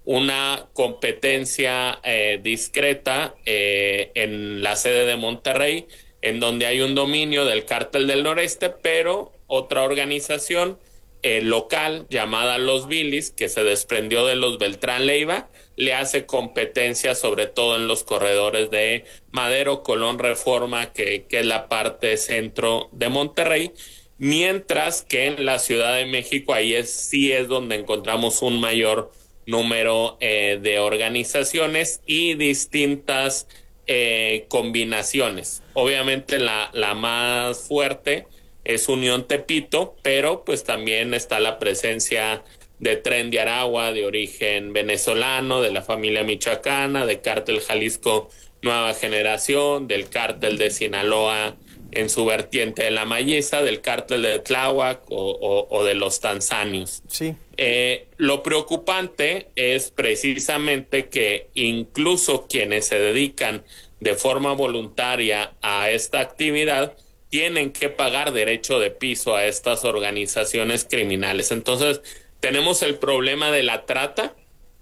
una competencia eh, discreta eh, en la sede de Monterrey, en donde hay un dominio del Cártel del Noreste, pero otra organización eh, local llamada Los Vilis, que se desprendió de los Beltrán Leiva, le hace competencia sobre todo en los corredores de Madero, Colón, Reforma, que, que es la parte centro de Monterrey, mientras que en la Ciudad de México ahí es, sí es donde encontramos un mayor número eh, de organizaciones y distintas eh, combinaciones. Obviamente la, la más fuerte es Unión Tepito, pero pues también está la presencia de Tren de Aragua, de origen venezolano, de la familia michoacana, de Cártel Jalisco Nueva Generación, del Cártel de Sinaloa en su vertiente de la Malliza, del Cártel de Tláhuac o, o, o de los tanzanios. Sí. Eh, lo preocupante es precisamente que incluso quienes se dedican de forma voluntaria a esta actividad tienen que pagar derecho de piso a estas organizaciones criminales. Entonces, tenemos el problema de la trata,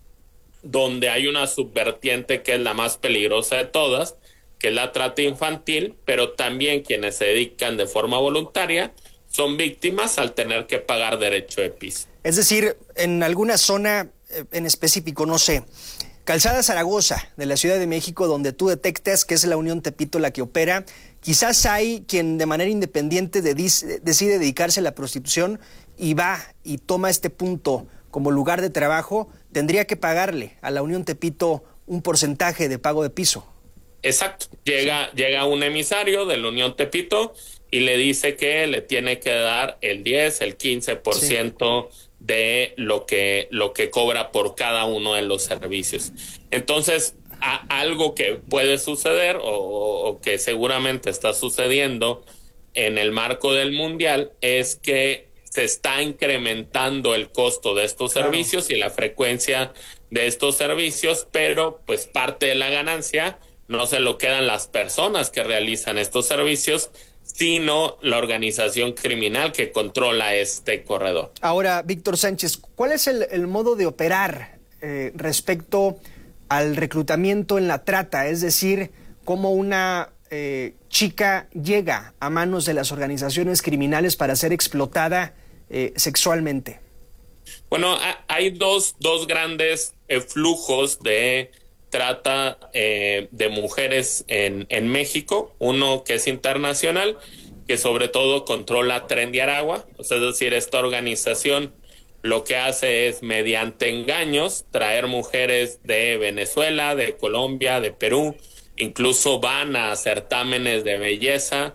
donde hay una subvertiente que es la más peligrosa de todas, que es la trata infantil, pero también quienes se dedican de forma voluntaria son víctimas al tener que pagar derecho de piso. Es decir, en alguna zona en específico, no sé, Calzada Zaragoza de la Ciudad de México, donde tú detectas que es la Unión Tepito la que opera, quizás hay quien de manera independiente de, decide dedicarse a la prostitución y va y toma este punto como lugar de trabajo, tendría que pagarle a la Unión Tepito un porcentaje de pago de piso. Exacto. Llega, sí. llega un emisario de la Unión Tepito y le dice que le tiene que dar el diez, el quince por ciento sí. de lo que, lo que cobra por cada uno de los servicios. Entonces, a, algo que puede suceder o, o que seguramente está sucediendo en el marco del Mundial es que se está incrementando el costo de estos claro. servicios y la frecuencia de estos servicios, pero pues parte de la ganancia no se lo quedan las personas que realizan estos servicios, sino la organización criminal que controla este corredor. Ahora, Víctor Sánchez, ¿cuál es el, el modo de operar eh, respecto al reclutamiento en la trata? Es decir, cómo una eh, chica llega a manos de las organizaciones criminales para ser explotada eh, sexualmente. Bueno, hay dos, dos grandes eh, flujos de trata eh, de mujeres en, en México. Uno que es internacional, que sobre todo controla Tren de Aragua, o sea, es decir, esta organización lo que hace es, mediante engaños, traer mujeres de Venezuela, de Colombia, de Perú, incluso van a certámenes de belleza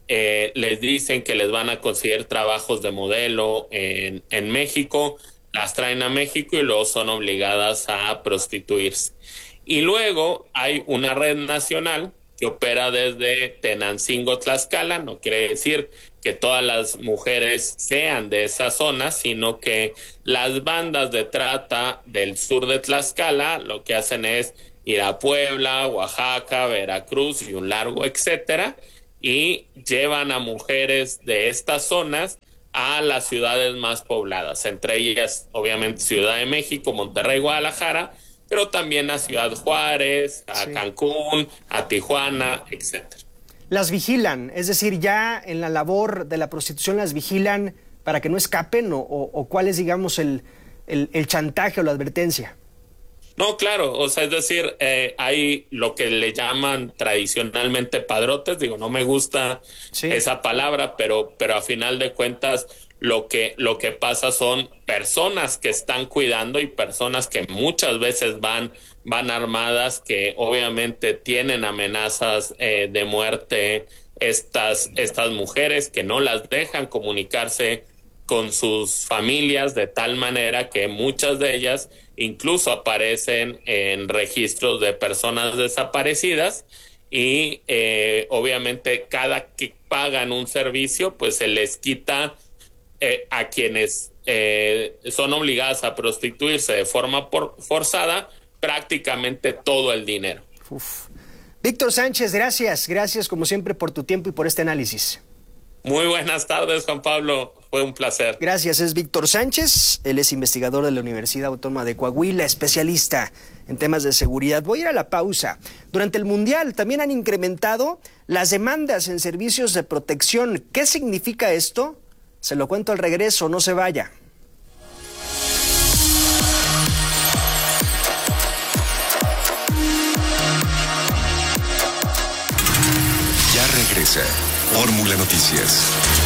eh, les dicen que les van a conseguir trabajos de modelo en, en México, las traen a México y luego son obligadas a prostituirse. Y luego hay una red nacional que opera desde Tenancingo, Tlaxcala. No quiere decir que todas las mujeres sean de esa zona, sino que las bandas de trata del sur de Tlaxcala lo que hacen es ir a Puebla, Oaxaca, Veracruz y un largo etcétera, y llevan a mujeres de estas zonas a las ciudades más pobladas, entre ellas obviamente Ciudad de México, Monterrey, Guadalajara, pero también a Ciudad Juárez, a sí. Cancún, a Tijuana, etcétera. Las vigilan, es decir, ya en la labor de la prostitución las vigilan para que no escapen, o, o, o cuál es, digamos, el, el, el chantaje o la advertencia. No, claro, o sea, es decir, eh, hay lo que le llaman tradicionalmente padrotes, digo, no me gusta sí. esa palabra, pero, pero a final de cuentas lo que, lo que pasa son personas que están cuidando y personas que muchas veces van, van armadas, que obviamente tienen amenazas eh, de muerte, estas, estas mujeres que no las dejan comunicarse con sus familias, de tal manera que muchas de ellas incluso aparecen en registros de personas desaparecidas, y eh, obviamente cada que pagan un servicio pues se les quita eh, a quienes eh, son obligadas a prostituirse de forma por, forzada prácticamente todo el dinero. Uf. Víctor Sánchez, gracias, gracias como siempre por tu tiempo y por este análisis. Muy buenas tardes, Juan Pablo. Fue un placer. Gracias, es Víctor Sánchez. Él es investigador de la Universidad Autónoma de Coahuila, especialista en temas de seguridad. Voy a ir a la pausa. Durante el Mundial también han incrementado las demandas en servicios de protección. ¿Qué significa esto? Se lo cuento al regreso, no se vaya. Ya regresa Fórmula Noticias.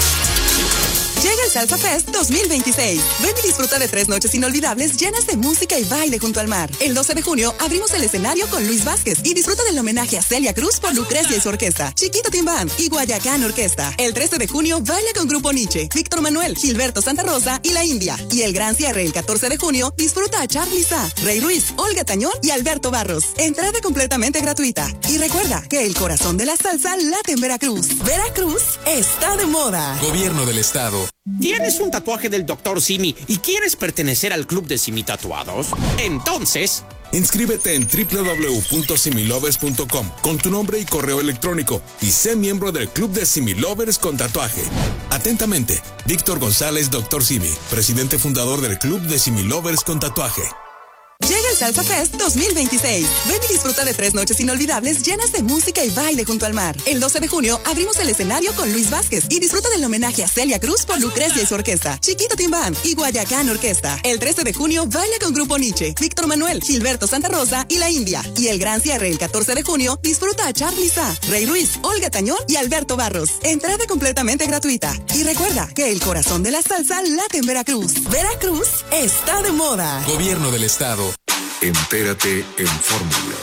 Llega el Salsa Fest dos mil veintiséis. Ven y disfruta de tres noches inolvidables llenas de música y baile junto al mar. El doce de junio abrimos el escenario con Luis Vázquez y disfruta del homenaje a Celia Cruz por Lucrecia y su orquesta, Chiquito Tim Band y Guayacán Orquesta. El trece de junio baila con Grupo Nietzsche, Víctor Manuel, Gilberto Santa Rosa y La India. Y el gran cierre el catorce de junio disfruta a Charly Sa, Rey Ruiz, Olga Tañón y Alberto Barros. Entrada completamente gratuita. Y recuerda que el corazón de la salsa late en Veracruz. Veracruz está de moda. Gobierno del Estado. ¿Tienes un tatuaje del doctor Simi y quieres pertenecer al club de Simi Tatuados? Entonces, inscríbete en doble u doble u doble u punto similovers punto com con tu nombre y correo electrónico y sé miembro del club de Similovers con tatuaje. Atentamente, Víctor González, doctor Simi, presidente fundador del club de Similovers con tatuaje. Llega el Salsa Fest dos mil veintiséis. Ven y disfruta de tres noches inolvidables llenas de música y baile junto al mar. El doce de junio abrimos el escenario con Luis Vázquez y disfruta del homenaje a Celia Cruz por Lucrecia y su orquesta, Chiquito Tim Band y Guayacán Orquesta. El trece de junio baila con Grupo Nietzsche, Víctor Manuel, Gilberto Santa Rosa y La India. Y el gran cierre el catorce de junio disfruta a Charly Sa, Rey Ruiz, Olga Tañón y Alberto Barros. Entrada completamente gratuita. Y recuerda que el corazón de la salsa late en Veracruz. Veracruz está de moda. Gobierno del Estado. Entérate en Fórmula.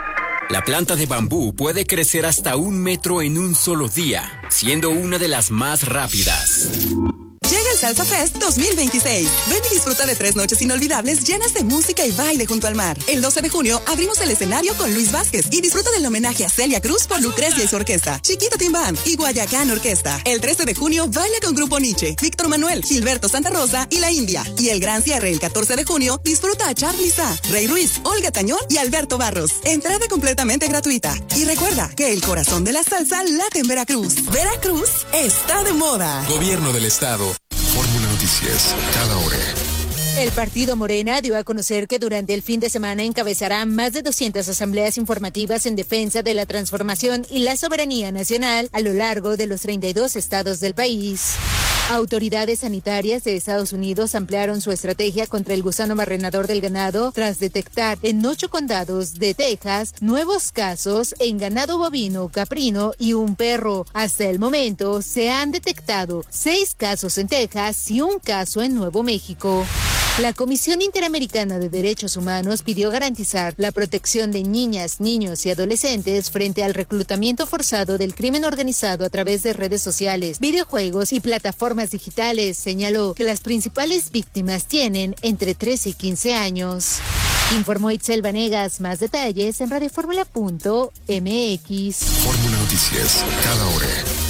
La planta de bambú puede crecer hasta un metro en un solo día, siendo una de las más rápidas. Llega el Salsa Fest dos mil veintiséis. Ven y disfruta de tres noches inolvidables llenas de música y baile junto al mar. El doce de junio abrimos el escenario con Luis Vázquez y disfruta del homenaje a Celia Cruz por Lucrecia y su orquesta, Chiquito Tim Band y Guayacán Orquesta. El trece de junio baila con Grupo Nietzsche, Víctor Manuel, Gilberto Santa Rosa y La India. Y el gran cierre el catorce de junio disfruta a Charly Sa, Rey Ruiz, Olga Tañón y Alberto Barros. Entrada completamente gratuita. Y recuerda que el corazón de la salsa late en Veracruz. Veracruz está de moda. Gobierno del Estado. Fórmula Noticias, cada hora. El partido Morena dio a conocer que durante el fin de semana encabezará más de doscientas asambleas informativas en defensa de la transformación y la soberanía nacional a lo largo de los treinta y dos estados del país. Autoridades sanitarias de Estados Unidos ampliaron su estrategia contra el gusano barrenador del ganado tras detectar en ocho condados de Texas nuevos casos en ganado bovino, caprino y un perro. Hasta el momento se han detectado seis casos en Texas y un caso en Nuevo México. La Comisión Interamericana de Derechos Humanos pidió garantizar la protección de niñas, niños y adolescentes frente al reclutamiento forzado del crimen organizado a través de redes sociales, videojuegos y plataformas digitales. Señaló que las principales víctimas tienen entre trece y quince años. Informó Itzel Vanegas. Más detalles en radioformula punto m x. Fórmula Noticias, cada hora.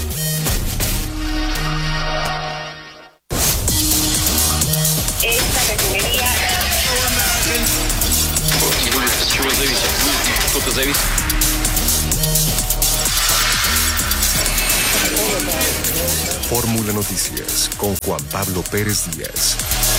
Esta refinería... Fórmula Noticias con Juan Pablo Pérez Díaz.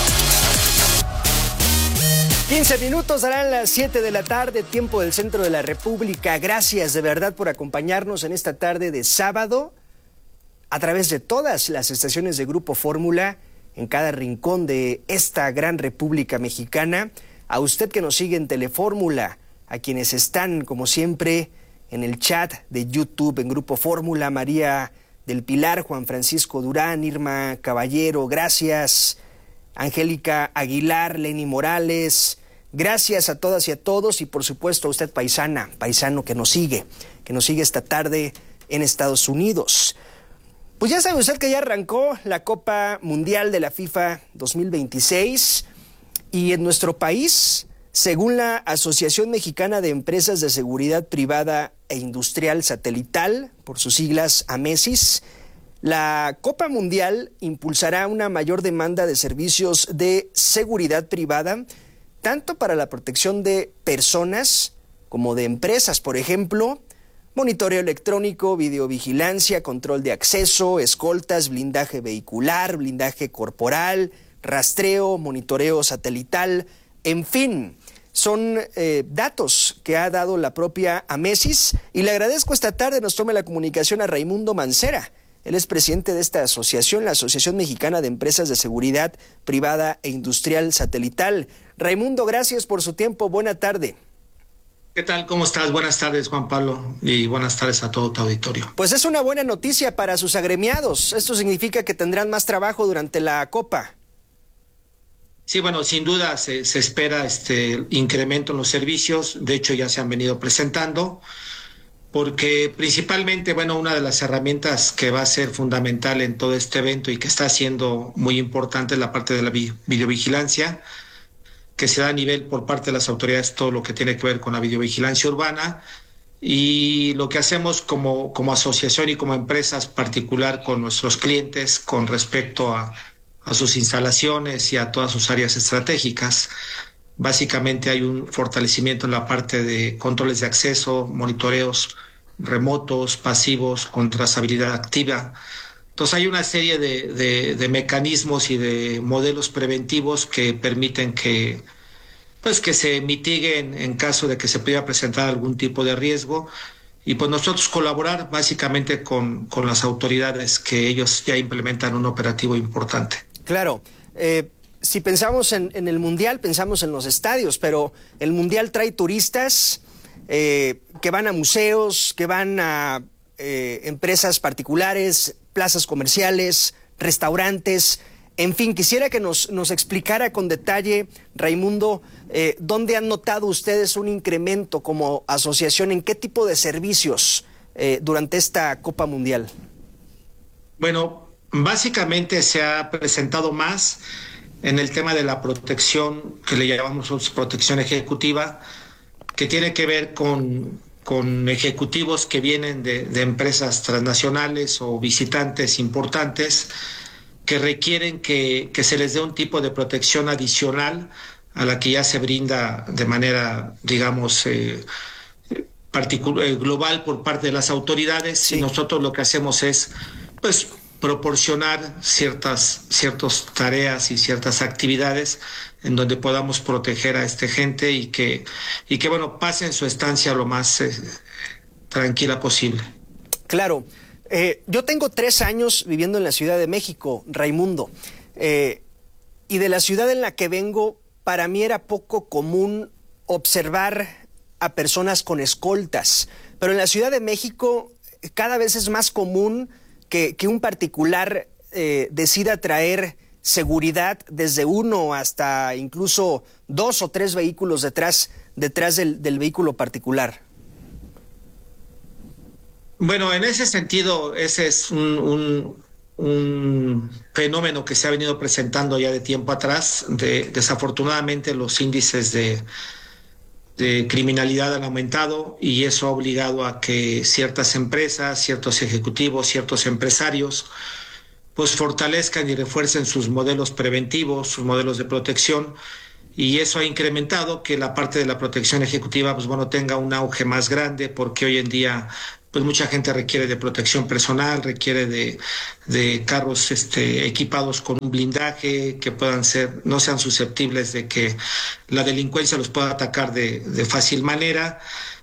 quince minutos darán las siete de la tarde, tiempo del centro de la República. Gracias de verdad por acompañarnos en esta tarde de sábado a través de todas las estaciones de Grupo Fórmula en cada rincón de esta gran República Mexicana. A usted que nos sigue en Telefórmula, a quienes están como siempre en el chat de YouTube en Grupo Fórmula, María del Pilar, Juan Francisco Durán, Irma Caballero, gracias. Angélica Aguilar, Lenny Morales, gracias a todas y a todos, y por supuesto a usted paisana, paisano que nos sigue, que nos sigue esta tarde en Estados Unidos. Pues ya sabe usted que ya arrancó la Copa Mundial de la FIFA dos mil veintiséis y en nuestro país, según la Asociación Mexicana de Empresas de Seguridad Privada e Industrial Satelital, por sus siglas AMESIS, la Copa Mundial impulsará una mayor demanda de servicios de seguridad privada, tanto para la protección de personas como de empresas, por ejemplo, monitoreo electrónico, videovigilancia, control de acceso, escoltas, blindaje vehicular, blindaje corporal, rastreo, monitoreo satelital, en fin, son eh, datos que ha dado la propia AMESIS, y le agradezco esta tarde nos tome la comunicación a Raimundo Mancera. Él es presidente de esta asociación, la Asociación Mexicana de Empresas de Seguridad Privada e Industrial Satelital. Raimundo, gracias por su tiempo. Buena tarde. ¿Qué tal? ¿Cómo estás? Buenas tardes, Juan Pablo, y buenas tardes a todo tu auditorio. Pues es una buena noticia para sus agremiados. Esto significa que tendrán más trabajo durante la Copa. Sí, bueno, sin duda se, se espera este incremento en los servicios. De hecho, ya se han venido presentando, porque principalmente, bueno, una de las herramientas que va a ser fundamental en todo este evento y que está siendo muy importante es la parte de la videovigilancia, que se da a nivel por parte de las autoridades, todo lo que tiene que ver con la videovigilancia urbana, y lo que hacemos como, como asociación y como empresas particular con nuestros clientes con respecto a, a sus instalaciones y a todas sus áreas estratégicas. Básicamente hay un fortalecimiento en la parte de controles de acceso, monitoreos remotos, pasivos, con trazabilidad activa. Entonces hay una serie de, de, de mecanismos y de modelos preventivos que permiten que, pues, que se mitiguen en caso de que se pudiera presentar algún tipo de riesgo, y pues nosotros colaborar básicamente con, con las autoridades, que ellos ya implementan un operativo importante. Claro, eh, si pensamos en, en el Mundial, pensamos en los estadios, pero el Mundial trae turistas eh, que van a museos, que van a eh, empresas particulares, plazas comerciales, restaurantes, en fin, quisiera que nos, nos explicara con detalle, Raimundo, eh, ¿dónde han notado ustedes un incremento como asociación? ¿En qué tipo de servicios eh, durante esta Copa Mundial? Bueno, básicamente se ha presentado más en el tema de la protección, que le llamamos protección ejecutiva, que tiene que ver con, con ejecutivos que vienen de, de empresas transnacionales o visitantes importantes que requieren que, que se les dé un tipo de protección adicional a la que ya se brinda de manera, digamos, eh, particular, eh, global por parte de las autoridades. Sí. Y nosotros lo que hacemos es, pues, proporcionar ciertas ciertas tareas y ciertas actividades en donde podamos proteger a esta gente y que, y que bueno, pasen su estancia lo más eh, tranquila posible. Claro. Eh, yo tengo tres años viviendo en la Ciudad de México, Raimundo, eh, y de la ciudad en la que vengo, para mí era poco común observar a personas con escoltas, pero en la Ciudad de México cada vez es más común que, que un particular eh, decida traer seguridad desde uno hasta incluso dos o tres vehículos detrás, detrás del, del vehículo particular. Bueno, en ese sentido, ese es un, un, un fenómeno que se ha venido presentando ya de tiempo atrás. De, desafortunadamente, los índices de, de criminalidad han aumentado y eso ha obligado a que ciertas empresas, ciertos ejecutivos, ciertos empresarios, pues fortalezcan y refuercen sus modelos preventivos, sus modelos de protección, y eso ha incrementado que la parte de la protección ejecutiva, pues bueno, tenga un auge más grande, porque hoy en día pues mucha gente requiere de protección personal, requiere de, de carros este, equipados con un blindaje, que puedan ser, no sean susceptibles de que la delincuencia los pueda atacar de, de fácil manera.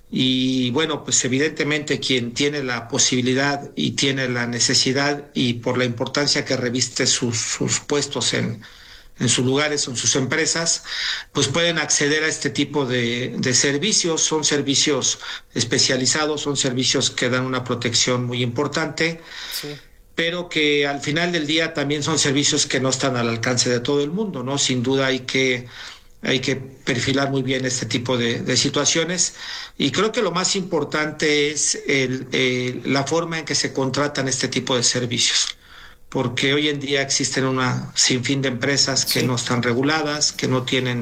Y bueno, pues evidentemente quien tiene la posibilidad y tiene la necesidad, y por la importancia que reviste sus, sus puestos en, en sus lugares, en sus empresas, pues pueden acceder a este tipo de, de servicios. Son servicios especializados, son servicios que dan una protección muy importante, sí, pero que al final del día también son servicios que no están al alcance de todo el mundo, ¿no? Sin duda hay que Hay que perfilar muy bien este tipo de, de situaciones, y creo que lo más importante es el, el, la forma en que se contratan este tipo de servicios, porque hoy en día existen una sinfín de empresas que sí. no están reguladas, que no tienen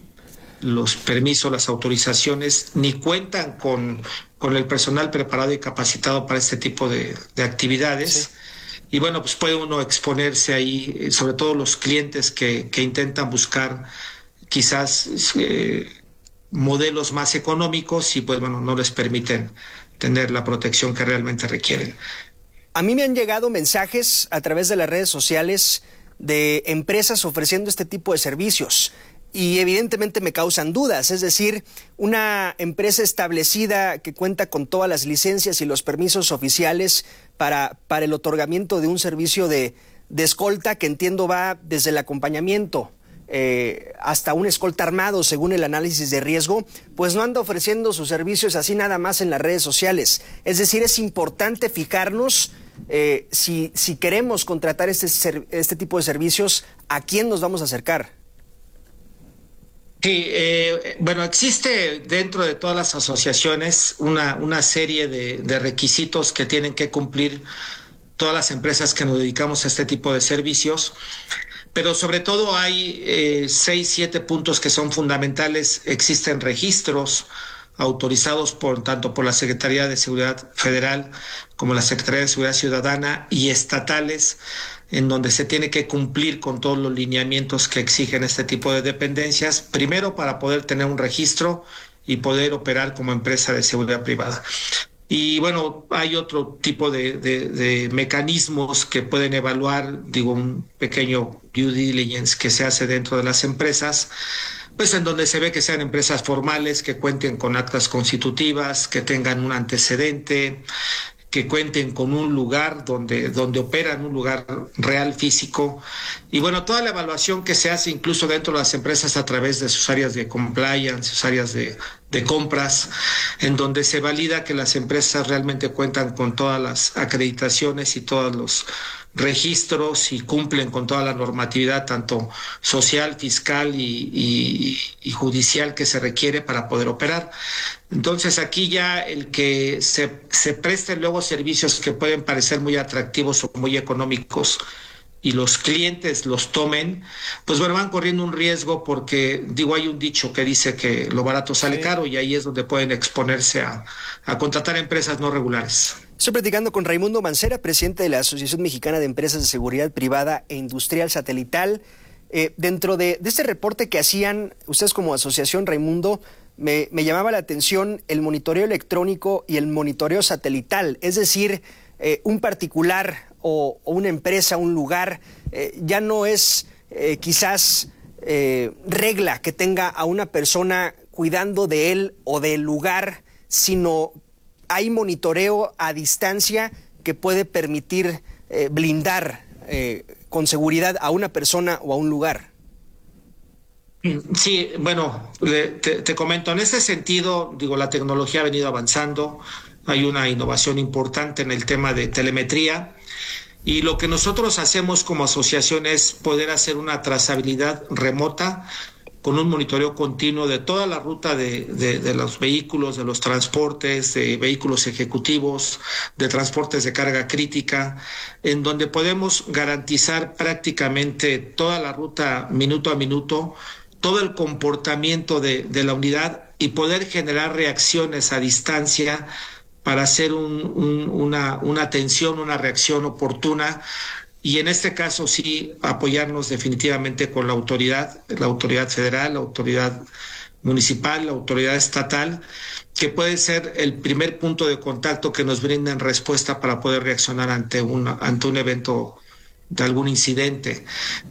los permisos, las autorizaciones, ni cuentan con, con el personal preparado y capacitado para este tipo de, de actividades. Sí. Y bueno, pues puede uno exponerse ahí, sobre todo los clientes que, que intentan buscar quizás eh, modelos más económicos, y pues bueno, no les permiten tener la protección que realmente requieren. A mí me han llegado mensajes a través de las redes sociales de empresas ofreciendo este tipo de servicios, y evidentemente me causan dudas. Es decir, una empresa establecida que cuenta con todas las licencias y los permisos oficiales para, para el otorgamiento de un servicio de, de escolta, que entiendo va desde el acompañamiento Eh, hasta un escolta armado, según el análisis de riesgo, pues no anda ofreciendo sus servicios así nada más en las redes sociales. Es decir, es importante fijarnos eh, si, si queremos contratar este, este tipo de servicios, ¿a quién nos vamos a acercar? Sí, eh, bueno, existe dentro de todas las asociaciones una, una serie de, de requisitos que tienen que cumplir todas las empresas que nos dedicamos a este tipo de servicios. Pero sobre todo hay eh, seis, siete puntos que son fundamentales. Existen registros autorizados por tanto por la Secretaría de Seguridad Federal como la Secretaría de Seguridad Ciudadana, y estatales, en donde se tiene que cumplir con todos los lineamientos que exigen este tipo de dependencias, primero para poder tener un registro y poder operar como empresa de seguridad privada. Y bueno, hay otro tipo de, de, de mecanismos que pueden evaluar, digo, un pequeño due diligence que se hace dentro de las empresas, pues en donde se ve que sean empresas formales, que cuenten con actas constitutivas, que tengan un antecedente, que cuenten con un lugar donde, donde operan, un lugar real físico. Y bueno, toda la evaluación que se hace incluso dentro de las empresas a través de sus áreas de compliance, sus áreas de, de compras, en donde se valida que las empresas realmente cuentan con todas las acreditaciones y todos los registros y cumplen con toda la normatividad, tanto social, fiscal y, y, y judicial, que se requiere para poder operar. Entonces aquí ya el que se, se presten luego servicios que pueden parecer muy atractivos o muy económicos y los clientes los tomen, pues bueno, van corriendo un riesgo, porque digo, hay un dicho que dice que lo barato sale sí. caro, y ahí es donde pueden exponerse a, a contratar empresas no regulares. Estoy platicando con Raimundo Mancera, presidente de la Asociación Mexicana de Empresas de Seguridad Privada e Industrial Satelital. Eh, dentro de, de este reporte que hacían ustedes como asociación, Raimundo, me, me llamaba la atención el monitoreo electrónico y el monitoreo satelital. Es decir, eh, un particular o, o una empresa, un lugar, eh, ya no es eh, quizás eh, regla que tenga a una persona cuidando de él o del lugar, sino hay monitoreo a distancia que puede permitir eh, blindar eh, con seguridad a una persona o a un lugar. Sí, bueno, te, te comento, en ese sentido, digo, la tecnología ha venido avanzando, hay una innovación importante en el tema de telemetría, Y lo que nosotros hacemos como asociación es poder hacer una trazabilidad remota con un monitoreo continuo de toda la ruta de, de, de los vehículos, de los transportes, de vehículos ejecutivos, de transportes de carga crítica, en donde podemos garantizar prácticamente toda la ruta minuto a minuto, todo el comportamiento de, de la unidad y poder generar reacciones a distancia para hacer un, un, una, una atención, una reacción oportuna. Y en este caso sí apoyarnos definitivamente con la autoridad, la autoridad federal, la autoridad municipal, la autoridad estatal, que puede ser el primer punto de contacto que nos brinden respuesta para poder reaccionar ante un, ante un evento de algún incidente.